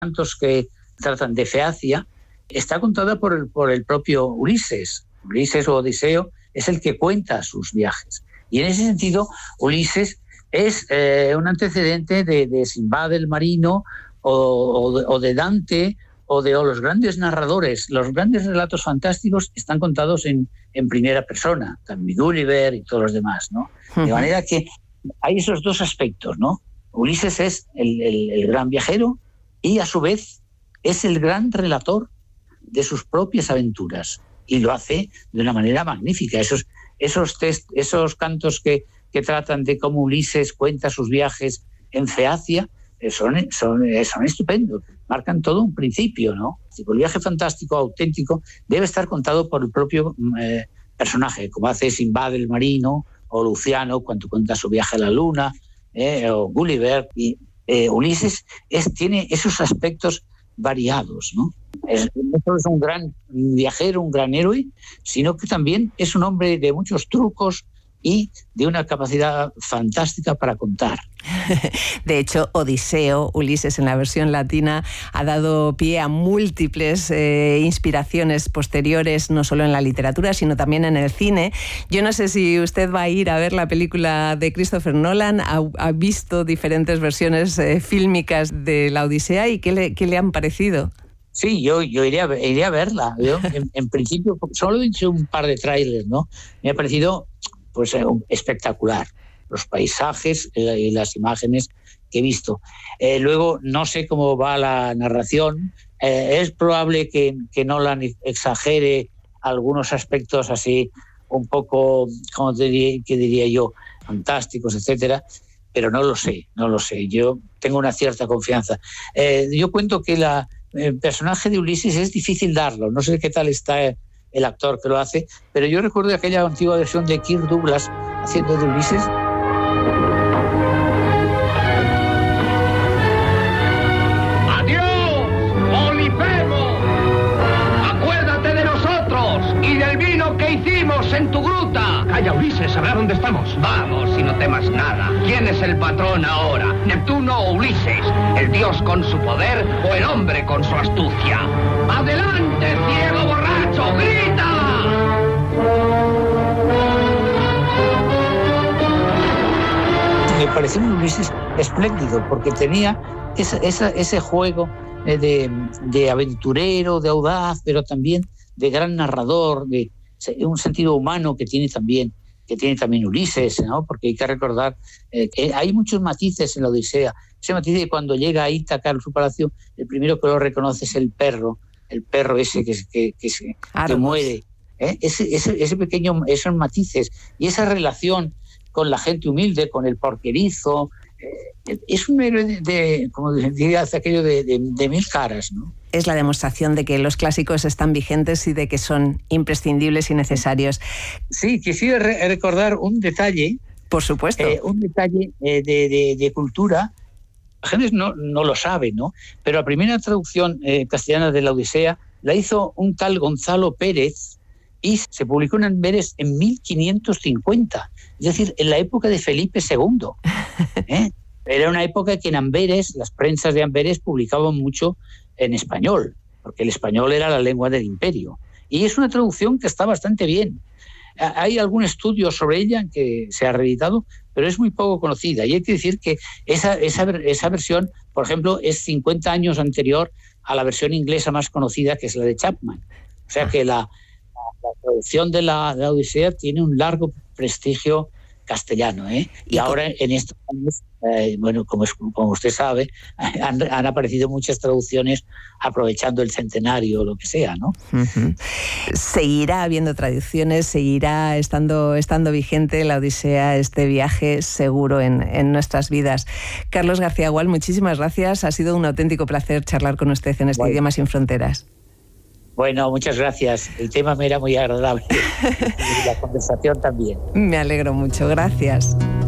cantos que tratan de Feacia, está contada por el propio Ulises. Ulises o Odiseo es el que cuenta sus viajes. Y en ese sentido, Ulises es un antecedente de Sinbad el marino o de Dante o de los grandes narradores. Los grandes relatos fantásticos están contados en primera persona, también Gulliver y todos los demás, ¿no? De manera que hay esos dos aspectos, ¿no? Ulises es el gran viajero y a su vez es el gran relator de sus propias aventuras, y lo hace de una manera magnífica. Esos cantos que tratan de cómo Ulises cuenta sus viajes en Feacia son estupendos, marcan todo un principio, ¿no? El viaje fantástico auténtico debe estar contado por el propio personaje, como hace Sinbad el marino, o Luciano cuando cuenta su viaje a la luna, o Gulliver. Y Ulises tiene esos aspectos variados, ¿no? No solo es un gran viajero, un gran héroe, sino que también es un hombre de muchos trucos y de una capacidad fantástica para contar. De hecho, Odiseo, Ulises en la versión latina, ha dado pie a múltiples inspiraciones posteriores, no solo en la literatura, sino también en el cine. Yo no sé si usted va a ir a ver la película de Christopher Nolan, ha visto diferentes versiones fílmicas de la Odisea, y ¿qué le han parecido? Sí, yo iré a verla. Yo, en principio, solo he hecho un par de trailers, ¿no? Me ha parecido pues espectacular los paisajes y las imágenes que he visto. Luego no sé cómo va la narración. Es probable que Nolan exagere algunos aspectos así un poco, ¿qué diría yo?, fantásticos, etcétera, pero no lo sé. Yo tengo una cierta confianza. Yo cuento que el personaje de Ulises es difícil darlo. No sé qué tal está el actor que lo hace, pero yo recuerdo aquella antigua versión de Kirk Douglas haciendo de Ulises. ¡Adiós, Polifemo! ¡Acuérdate de nosotros y del vino que hicimos en tu gruta! Calla, Ulises, sabrá dónde estamos. Vamos, y no temas nada. ¿Quién es el patrón ahora? ¿Neptuno o Ulises? ¿El dios con su poder o el hombre con su astucia? ¡Adelante, ciego borracho! ¡Grita! Me pareció un Ulises espléndido, porque tenía ese juego de aventurero, de audaz, pero también de gran narrador, de un sentido humano que tiene también Ulises, ¿no? Porque hay que recordar que hay muchos matices en la Odisea. Ese matiz de cuando llega a Ítaca, a su palacio, el primero que lo reconoce es el perro ese que muere. Ese pequeño, esos matices y esa relación con la gente humilde, con el porquerizo, es un héroe como diría aquello de mil caras, ¿no? Es la demostración de que los clásicos están vigentes y de que son imprescindibles y necesarios. Sí, quisiera recordar un detalle. Por supuesto. Un detalle de cultura. La gente no lo sabe, ¿no? Pero la primera traducción castellana de la Odisea la hizo un tal Gonzalo Pérez y se publicó en Amberes en 1550, es decir, en la época de Felipe II. Era una época que en Amberes, las prensas de Amberes publicaban mucho en español, porque el español era la lengua del imperio. Y es una traducción que está bastante bien. Hay algún estudio sobre ella que se ha reeditado, pero es muy poco conocida. Y hay que decir que esa versión, por ejemplo, es 50 años anterior a la versión inglesa más conocida, que es la de Chapman. O sea que la traducción de la Odisea tiene un largo prestigio castellano, y ahora en estos años, como usted sabe, han aparecido muchas traducciones aprovechando el centenario o lo que sea, ¿no? Uh-huh. Seguirá habiendo traducciones, seguirá estando vigente la Odisea, este viaje seguro en nuestras vidas. Carlos García Gual, muchísimas gracias. Ha sido un auténtico placer charlar con usted en este Idioma sin Fronteras. Bueno, muchas gracias. El tema me era muy agradable y la conversación también. Me alegro mucho. Gracias.